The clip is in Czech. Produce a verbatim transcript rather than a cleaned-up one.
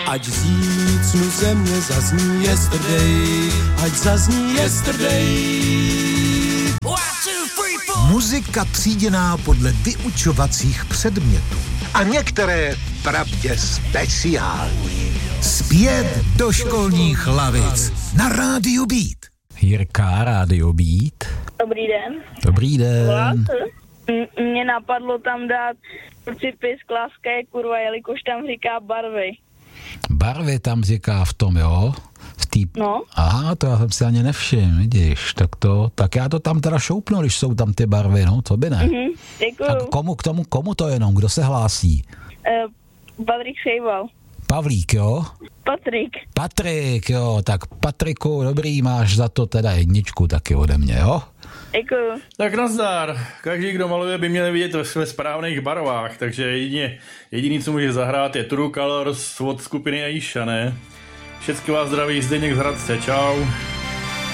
Ať zícnu země zazní yesterday, ať zazní yesterday. Muzika tříděná podle vyučovacích předmětů. A některé pravdě speciální. Zpět do školních lavic na Rádiu Beat. Jirka, Rádio Beat. Dobrý den. Dobrý den. Voláte? M- mě napadlo tam dát principy z kláska je kurva, jelikož tam říká barvy. Barvy tam říká v tom, jo? V tý... No. Aha, to já jsem si ani nevšiml, vidíš, tak to, tak já to tam teda šoupnu, když jsou tam ty barvy, no, co by ne. Mhm, děkuju. Tak komu k tomu, komu to jenom, kdo se hlásí? Uh, Patrik Sejval. Pavlík, jo? Patrik. Patrik, jo, tak Patriku, dobrý, máš za to teda jedničku taky ode mě, jo? Děkuju. Tak nazdar. Každý, kdo maluje, by měl vidět ve správných barvách, takže jedině, jediný, co může zahrát, je True Colors od skupiny Aisha, ne? Všechny vás zdraví, Zdeněk z Hradce, čau.